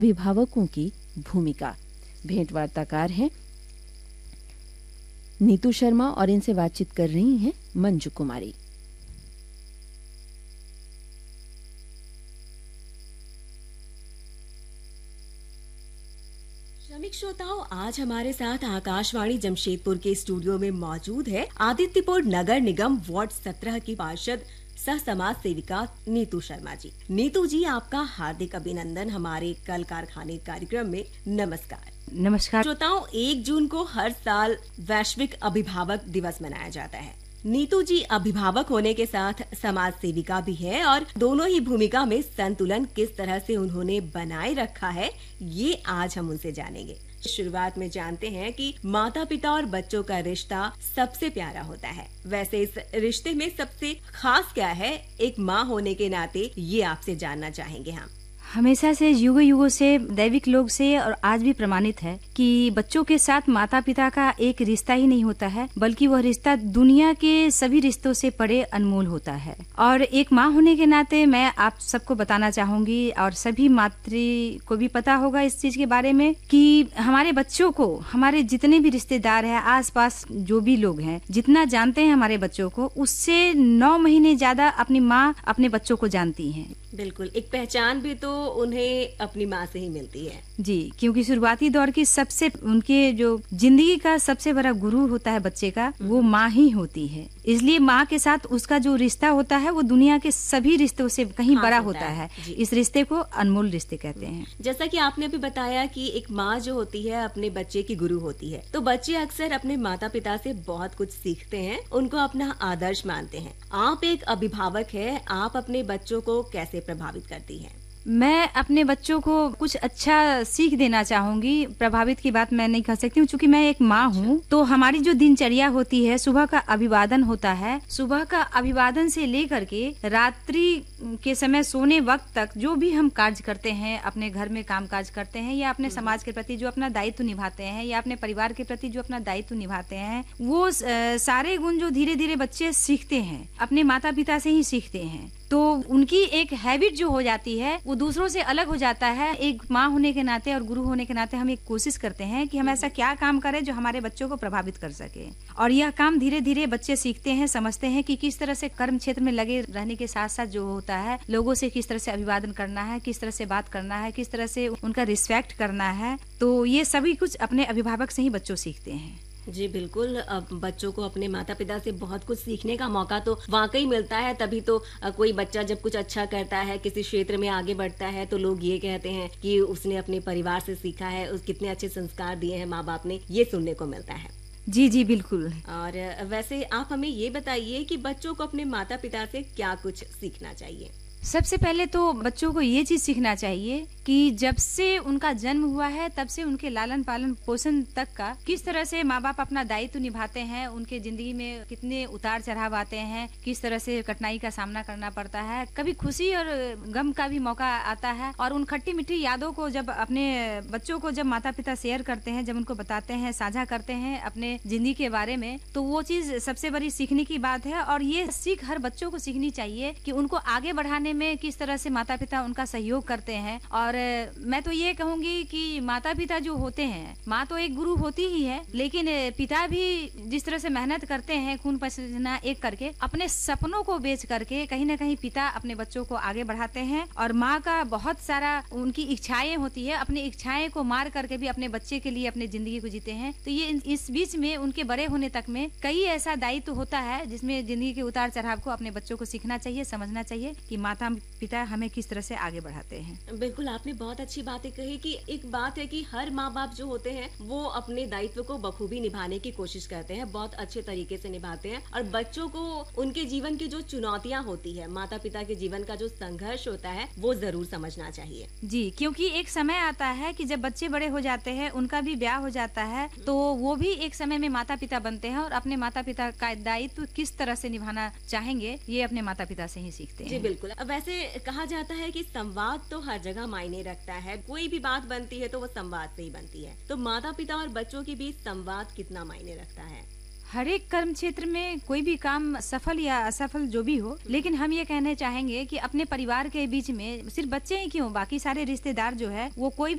अभिभावकों की भूमिका। भेंट वार्ताकार हैं नीतू शर्मा और इनसे बातचीत कर रही हैं मंजू कुमारी। श्रमिक श्रोताओं, आज हमारे साथ आकाशवाणी जमशेदपुर के स्टूडियो में मौजूद है आदित्यपुर नगर निगम वार्ड 17 की पार्षद सह समाज सेविका नीतू शर्मा जी। नीतू जी, आपका हार्दिक अभिनंदन हमारे कल कारखाने कार्यक्रम में। नमस्कार। नमस्कार श्रोताओं, 1 जून को हर साल वैश्विक अभिभावक दिवस मनाया जाता है। नीतू जी अभिभावक होने के साथ समाज सेविका भी है और दोनों ही भूमिका में संतुलन किस तरह से उन्होंने बनाए रखा है, ये आज हम उनसे जानेंगे। शुरुआत में जानते हैं कि माता पिता और बच्चों का रिश्ता सबसे प्यारा होता है। वैसे इस रिश्ते में सबसे खास क्या है, एक माँ होने के नाते, ये आपसे जानना चाहेंगे हम। हमेशा से युगों युगों से दैविक लोग से और आज भी प्रमाणित है कि बच्चों के साथ माता पिता का एक रिश्ता ही नहीं होता है, बल्कि वह रिश्ता दुनिया के सभी रिश्तों से बड़े अनमोल होता है। और एक माँ होने के नाते मैं आप सबको बताना चाहूंगी और सभी मातृ को भी पता होगा इस चीज के बारे में कि हमारे बच्चों को, हमारे जितने भी रिश्तेदार हैं, आस पास जो भी लोग हैं, जितना जानते हैं हमारे बच्चों को, उससे 9 महीने ज्यादा अपनी माँ अपने बच्चों को जानती है। बिल्कुल, एक पहचान भी तो उन्हें अपनी माँ से ही मिलती है। जी, क्योंकि शुरुआती दौर की सबसे उनके जो जिंदगी का सबसे बड़ा गुरु होता है बच्चे का, वो माँ ही होती है। इसलिए माँ के साथ उसका जो रिश्ता होता है वो दुनिया के सभी रिश्तों से कहीं बड़ा होता है। इस रिश्ते को अनमोल रिश्ते कहते हैं। जैसा कि आपने अभी बताया कि एक माँ जो होती है अपने बच्चे की गुरु होती है, तो बच्चे अक्सर अपने माता पिता से बहुत कुछ सीखते हैं, उनको अपना आदर्श मानते हैं। आप एक अभिभावक है, आप अपने बच्चों को कैसे प्रभावित करती हैं? मैं अपने बच्चों को कुछ अच्छा सीख देना चाहूंगी। प्रभावित की बात मैं नहीं कर सकती हूँ, क्योंकि मैं एक माँ हूँ। तो हमारी जो दिनचर्या होती है, सुबह का अभिवादन होता है। सुबह का अभिवादन से लेकर के रात्रि के समय सोने वक्त तक जो भी हम कार्य करते हैं, अपने घर में काम काज करते हैं या अपने समाज के प्रति जो अपना दायित्व निभाते हैं या अपने परिवार के प्रति जो अपना दायित्व निभाते हैं, वो सारे गुण जो धीरे धीरे बच्चे सीखते हैं, अपने माता पिता से ही सीखते हैं। तो उनकी एक हैबिट जो हो जाती है वो दूसरों से अलग हो जाता है। एक माँ होने के नाते और गुरु होने के नाते हम एक कोशिश करते हैं कि हम ऐसा क्या काम करें जो हमारे बच्चों को प्रभावित कर सके। और यह काम धीरे धीरे बच्चे सीखते हैं, समझते हैं कि किस तरह से कर्म क्षेत्र में लगे रहने के साथ साथ जो होता है, लोगों से किस तरह से अभिवादन करना है, किस तरह से बात करना है, किस तरह से उनका रिस्पेक्ट करना है। तो ये सभी कुछ अपने अभिभावक से ही बच्चों सीखते हैं। जी बिल्कुल, अब बच्चों को अपने माता पिता से बहुत कुछ सीखने का मौका तो वाकई मिलता है। तभी तो कोई बच्चा जब कुछ अच्छा करता है, किसी क्षेत्र में आगे बढ़ता है, तो लोग ये कहते हैं कि उसने अपने परिवार से सीखा है, उस कितने अच्छे संस्कार दिए हैं माँ बाप ने, ये सुनने को मिलता है। जी जी बिल्कुल। और वैसे आप हमें ये बताइए कि बच्चों को अपने माता पिता से क्या कुछ सीखना चाहिए? सबसे पहले तो बच्चों को ये चीज सीखना चाहिए कि जब से उनका जन्म हुआ है तब से उनके लालन पालन पोषण तक का किस तरह से माँ बाप अपना दायित्व निभाते हैं, उनके जिंदगी में कितने उतार चढ़ाव आते हैं, किस तरह से कठिनाई का सामना करना पड़ता है, कभी खुशी और गम का भी मौका आता है। और उन खट्टी मीठी यादों को जब अपने बच्चों को जब माता पिता शेयर करते हैं, जब उनको बताते हैं, साझा करते हैं अपने जिंदगी के बारे में, तो वो चीज सबसे बड़ी सीखने की बात है। और ये सीख हर बच्चों को सीखनी चाहिए कि उनको आगे बढ़ाने में किस तरह से माता पिता उनका सहयोग करते हैं। और मैं तो ये कहूंगी कि माता पिता जो होते हैं, माँ तो एक गुरु होती ही है, लेकिन पिता भी जिस तरह से मेहनत करते हैं, खून पसीना एक करके, अपने सपनों को बेच करके कहीं ना कहीं पिता अपने बच्चों को आगे बढ़ाते हैं। और माँ का बहुत सारा उनकी इच्छाएं होती है, अपनी इच्छाएं को मार करके भी अपने बच्चे के लिए अपनी जिंदगी को जीते हैं। तो ये इस बीच में उनके बड़े होने तक में कई ऐसा दायित्व होता है जिसमें जिंदगी के उतार चढ़ाव को अपने बच्चों को सीखना चाहिए, समझना चाहिए कि माता पिता हमें किस तरह से आगे बढ़ाते हैं। बिल्कुल, आपने बहुत अच्छी बातें कही कि एक बात है कि हर माँ बाप जो होते हैं वो अपने दायित्व को बखूबी निभाने की कोशिश करते हैं, बहुत अच्छे तरीके से निभाते हैं। और बच्चों को उनके जीवन की जो चुनौतियाँ होती है, माता पिता के जीवन का जो संघर्ष होता है, वो जरूर समझना चाहिए। जी, क्योंकि एक समय आता है कि जब बच्चे बड़े हो जाते हैं, उनका भी ब्याह हो जाता है, तो वो भी एक समय में माता पिता बनते हैं और अपने माता पिता का दायित्व किस तरह से निभाना चाहेंगे, ये अपने माता पिता से ही सीखते हैं। जी बिल्कुल। वैसे कहा जाता है कि संवाद तो हर जगह मायने रखता है, कोई भी बात बनती है तो वो संवाद से ही बनती है। तो माता पिता और बच्चों के बीच संवाद कितना मायने रखता है? हर एक कर्म क्षेत्र में कोई भी काम सफल या असफल जो भी हो, लेकिन हम ये कहना चाहेंगे कि अपने परिवार के बीच में सिर्फ बच्चे ही क्यों, बाकी सारे रिश्तेदार जो है वो कोई